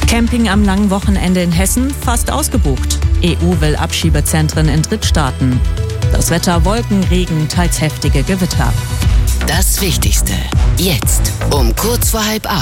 Camping am langen Wochenende in Hessen fast ausgebucht. EU will Abschiebezentren in Drittstaaten. Das Wetter: Wolken, Regen, teils heftige Gewitter. Das Wichtigste jetzt um 7:45.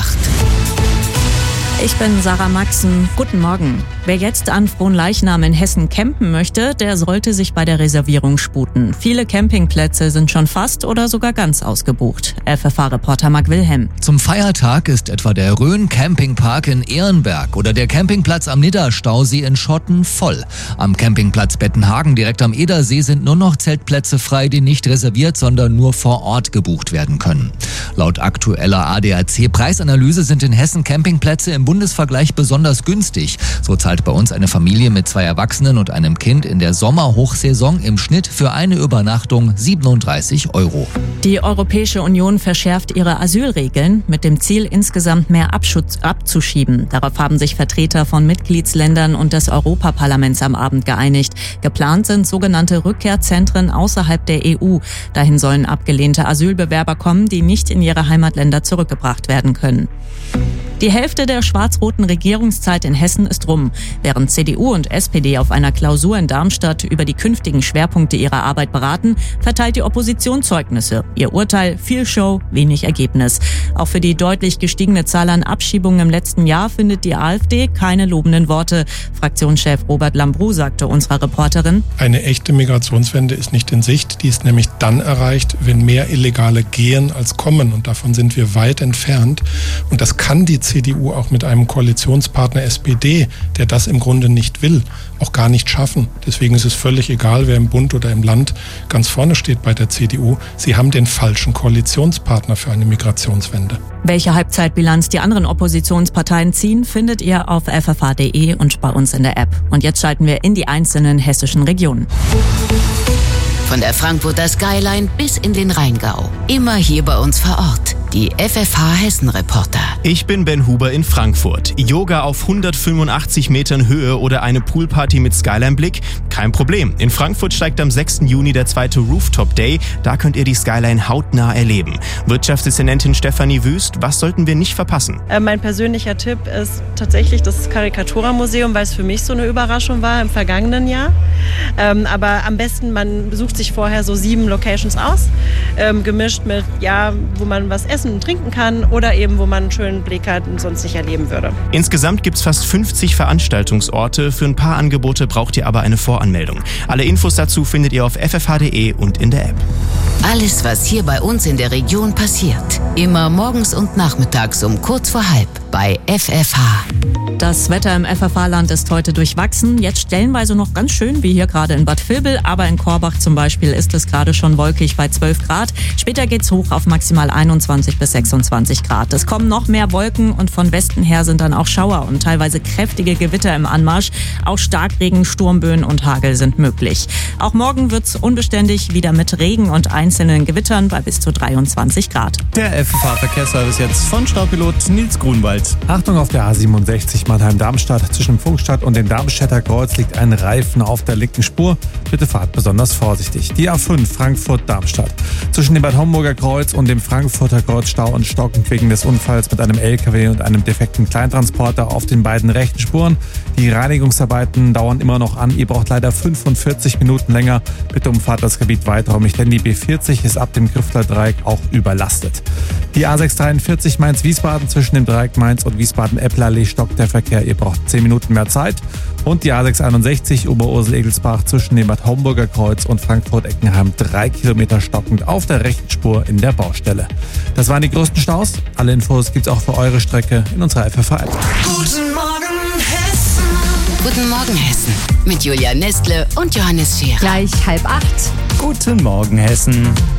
Ich bin Sarah Maxen. Guten Morgen. Wer jetzt an Fronleichnam in Hessen campen möchte, der sollte sich bei der Reservierung sputen. Viele Campingplätze sind schon fast oder sogar ganz ausgebucht. FFH-Reporter Marc Wilhelm. Zum Feiertag ist etwa der Rhön Campingpark in Ehrenberg oder der Campingplatz am Nidderstausee in Schotten voll. Am Campingplatz Bettenhagen direkt am Edersee sind nur noch Zeltplätze frei, die nicht reserviert, sondern nur vor Ort gebucht werden können. Laut aktueller ADAC-Preisanalyse sind in Hessen Campingplätze im Bundesvergleich besonders günstig. So zahlt bei uns eine Familie mit 2 Erwachsenen und einem Kind in der Sommerhochsaison im Schnitt für eine Übernachtung 37 €. Die Europäische Union verschärft ihre Asylregeln mit dem Ziel, insgesamt mehr abzuschieben. Darauf haben sich Vertreter von Mitgliedsländern und des Europaparlaments am Abend geeinigt. Geplant sind sogenannte Rückkehrzentren außerhalb der EU. Dahin sollen abgelehnte Asylbewerber kommen, die nicht in ihre Heimatländer zurückgebracht werden können. Die Hälfte der schwarz-roten Regierungszeit in Hessen ist rum. Während CDU und SPD auf einer Klausur in Darmstadt über die künftigen Schwerpunkte ihrer Arbeit beraten, verteilt die Opposition Zeugnisse. Ihr Urteil: viel Show, wenig Ergebnis. Auch für die deutlich gestiegene Zahl an Abschiebungen im letzten Jahr findet die AfD keine lobenden Worte. Fraktionschef Robert Lambrou sagte unserer Reporterin: Eine echte Migrationswende ist nicht in Sicht. Die ist nämlich dann erreicht, wenn mehr Illegale gehen als kommen. Und davon sind wir weit entfernt. Und das kann die CDU auch mit einem Koalitionspartner SPD, der das im Grunde nicht will, auch gar nicht schaffen. Deswegen ist es völlig egal, wer im Bund oder im Land ganz vorne steht bei der CDU. Sie haben den falschen Koalitionspartner für eine Migrationswende. Welche Halbzeitbilanz die anderen Oppositionsparteien ziehen, findet ihr auf ffh.de und bei uns in der App. Und jetzt schalten wir in die einzelnen hessischen Regionen. Von der Frankfurter Skyline bis in den Rheingau. Immer hier bei uns vor Ort. Die FFH-Hessen-Reporter. Ich bin Ben Huber in Frankfurt. Yoga auf 185 Metern Höhe oder eine Poolparty mit Skyline-Blick? Kein Problem. In Frankfurt steigt am 6. Juni der 2. Rooftop Day. Da könnt ihr die Skyline hautnah erleben. Wirtschaftsdezernentin Stefanie Wüst: Was sollten wir nicht verpassen? Mein persönlicher Tipp ist tatsächlich das Karikatura-Museum, weil es für mich so eine Überraschung war im vergangenen Jahr. Aber am besten, man sucht sich vorher so 7 Locations aus, gemischt mit, wo man was essen und trinken kann oder eben, wo man einen schönen Blick hat und sonst nicht erleben würde. Insgesamt gibt es fast 50 Veranstaltungsorte. Für ein paar Angebote braucht ihr aber eine Voranmeldung. Alle Infos dazu findet ihr auf ffh.de und in der App. Alles, was hier bei uns in der Region passiert. Immer morgens und nachmittags um 7:45 bei FFH. Das Wetter im FFH-Land ist heute durchwachsen. Jetzt stellenweise noch ganz schön, wie hier gerade in Bad Vilbel. Aber in Korbach zum Beispiel ist es gerade schon wolkig bei 12 Grad. Später geht's hoch auf maximal 21 bis 26 Grad. Es kommen noch mehr Wolken und von Westen her sind dann auch Schauer und teilweise kräftige Gewitter im Anmarsch. Auch Starkregen, Sturmböen und Hagel sind möglich. Auch morgen wird's unbeständig, wieder mit Regen und einzelnen Gewittern bei bis zu 23 Grad. Der FFH-Verkehrsservice jetzt von Staupilot Nils Grunwald. Achtung, auf der A67 Mannheim-Darmstadt. Zwischen Pfungstadt und dem Darmstädter Kreuz liegt ein Reifen auf der linken Spur. Bitte fahrt besonders vorsichtig. Die A5 Frankfurt-Darmstadt. Zwischen dem Bad Homburger Kreuz und dem Frankfurter Kreuz Stau und stockend wegen des Unfalls mit einem LKW und einem defekten Kleintransporter auf den beiden rechten Spuren. Die Reinigungsarbeiten dauern immer noch an. Ihr braucht leider 45 Minuten länger. Bitte umfahrt das Gebiet weiträumig, denn die B40 ist ab dem Grüffler Dreieck auch überlastet. Die A643 Mainz-Wiesbaden. Zwischen dem Dreieck Mainz und Wiesbaden-Eppelallee stockt der Verkehr. Ihr braucht 10 Minuten mehr Zeit. Und die A661 Oberursel-Egelsbach zwischen dem Bad Homburger Kreuz und Frankfurt-Eckenheim 3 Kilometer stockend auf der rechten Spur in der Baustelle. Das waren die größten Staus. Alle Infos gibt's auch für eure Strecke in unserer FFH-App. Guten Morgen Hessen. Guten Morgen Hessen. Mit Julia Nestle und Johannes Scherer. Gleich 7:30. Guten Morgen Hessen.